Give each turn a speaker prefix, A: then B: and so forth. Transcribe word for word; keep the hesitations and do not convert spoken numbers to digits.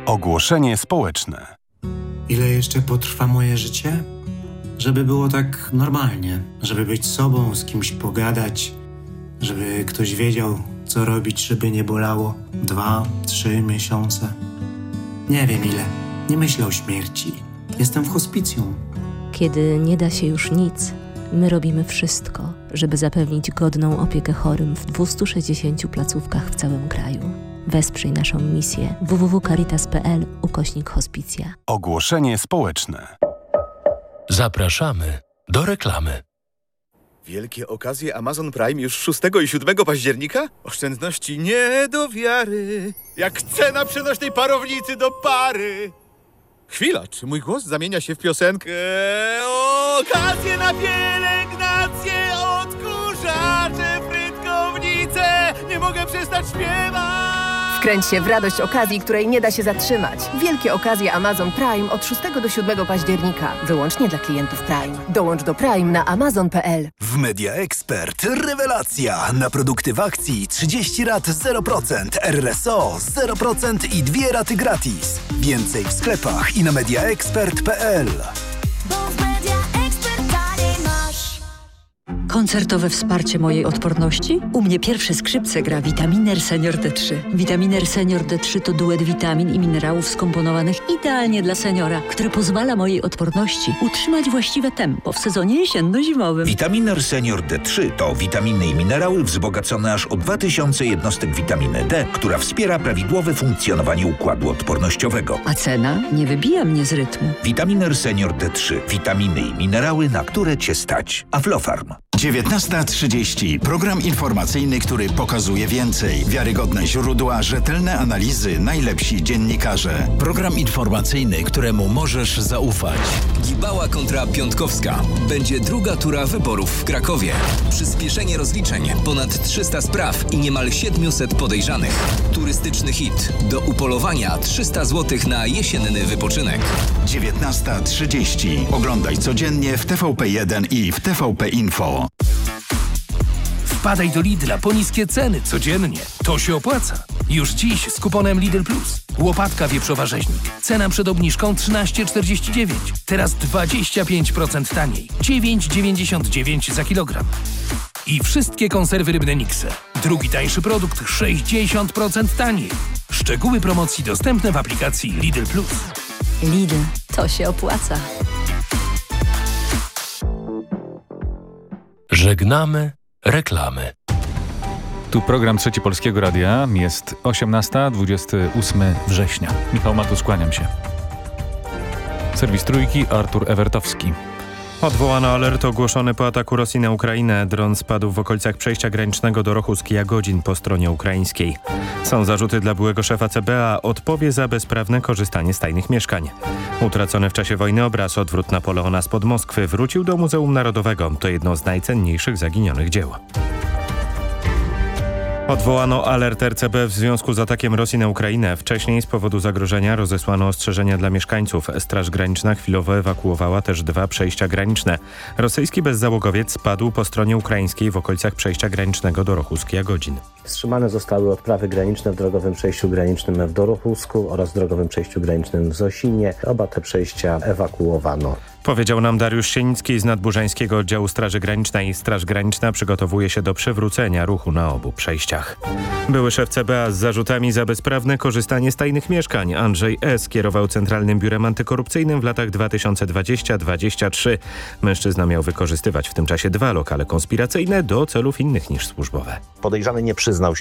A: Ogłoszenie społeczne.
B: Ile jeszcze potrwa moje życie? Żeby było tak normalnie, żeby być sobą, z kimś pogadać, żeby ktoś wiedział, co robić, żeby nie bolało. Dwa, trzy miesiące. Nie wiem ile. Nie myślę o śmierci. Jestem w hospicjum.
C: Kiedy nie da się już nic, my robimy wszystko, żeby zapewnić godną opiekę chorym w dwustu sześćdziesięciu placówkach w całym kraju. Wesprzyj naszą misję w w w kropka caritas kropka p l ukośnik hospicja.
A: Ogłoszenie społeczne.
D: Zapraszamy do reklamy.
E: Wielkie okazje Amazon Prime już szóstego i siódmego października? Oszczędności nie do wiary. Jak cena przenośnej parownicy do pary. Chwila, czy mój głos zamienia się w piosenkę? Okazje na pielęgnację, odkurzacze, frytkownice. Nie mogę przestać śpiewać.
F: Wkręć się w radość okazji, której nie da się zatrzymać. Wielkie okazje Amazon Prime od szóstego do siódmego października. Wyłącznie dla klientów Prime. Dołącz do Prime na amazon kropka p l.
G: W Media Expert rewelacja! Na produkty w akcji trzydzieści rat zero procent, R R S O zero procent i dwie raty gratis. Więcej w sklepach i na media expert kropka p l.
H: Koncertowe wsparcie mojej odporności? U mnie pierwsze skrzypce gra Vitaminer Senior D trzy. Vitaminer Senior D trzy to duet witamin i minerałów skomponowanych idealnie dla seniora, który pozwala mojej odporności utrzymać właściwe tempo w sezonie jesienno-zimowym.
I: Vitaminer Senior D trzy to witaminy i minerały wzbogacone aż o dwa tysiące jednostek witaminy D, która wspiera prawidłowe funkcjonowanie układu odpornościowego.
H: A cena nie wybija mnie z rytmu.
I: Vitaminer Senior D trzy. Witaminy i minerały, na które Cię stać. Aflofarm.
J: dziewiętnasta trzydzieści. Program informacyjny, który pokazuje więcej. Wiarygodne źródła, rzetelne analizy, najlepsi dziennikarze. Program informacyjny, któremu możesz zaufać.
K: Gibała kontra Piątkowska. Będzie druga tura wyborów w Krakowie. Przyspieszenie rozliczeń, ponad trzysta spraw i niemal siedmiuset podejrzanych. Turystyczny hit. Do upolowania trzysta złotych na jesienny wypoczynek.
J: dziewiętnasta trzydzieści. Oglądaj codziennie w T V P jeden i w T V P Info.
L: Wpadaj do Lidla po niskie ceny codziennie. To się opłaca. Już dziś z kuponem Lidl Plus. Łopatka wieprzowa rzeźnik. Cena przed obniżką trzynaście czterdzieści dziewięć. Teraz dwadzieścia pięć procent taniej. dziewięć dziewięćdziesiąt dziewięć za kilogram. I wszystkie konserwy rybne Nixe. Drugi tańszy produkt sześćdziesiąt procent taniej. Szczegóły promocji dostępne w aplikacji Lidl Plus.
C: Lidl, to się opłaca.
D: Żegnamy reklamy.
M: Tu program Trzeci Polskiego Radia. Jest osiemnasta, dwudziestego ósmego września. Michał Matus, kłaniam się. Serwis Trójki, Artur Ewertowski.
N: Odwołano alert ogłoszony po ataku Rosji na Ukrainę. Dron spadł w okolicach przejścia granicznego do Rochuski-Jagodzin po stronie ukraińskiej. Są zarzuty dla byłego szefa C B A. Odpowie za bezprawne korzystanie z tajnych mieszkań. Utracony w czasie wojny obraz Odwrót Napoleona spod Moskwy wrócił do Muzeum Narodowego. To jedno z najcenniejszych zaginionych dzieł. Odwołano alert R C B w związku z atakiem Rosji na Ukrainę. Wcześniej z powodu zagrożenia rozesłano ostrzeżenia dla mieszkańców. Straż Graniczna chwilowo ewakuowała też dwa przejścia graniczne. Rosyjski bezzałogowiec spadł po stronie ukraińskiej w okolicach przejścia granicznego do Rochuski-Jagodzin.
O: Wstrzymane zostały odprawy graniczne w drogowym przejściu granicznym w Dorochusku oraz drogowym przejściu granicznym w Zosinie. Oba te przejścia ewakuowano.
N: Powiedział nam Dariusz Sienicki z Nadburzańskiego Oddziału Straży Granicznej. Straż Graniczna przygotowuje się do przywrócenia ruchu na obu przejściach. Były szef C B A z zarzutami za bezprawne korzystanie z tajnych mieszkań. Andrzej S. kierował Centralnym Biurem Antykorupcyjnym w latach dwa tysiące dwudziestym do dwudziestego trzeciego. Mężczyzna miał wykorzystywać w tym czasie dwa lokale konspiracyjne do celów innych niż służbowe.
P: Podejrzany nie przyznał się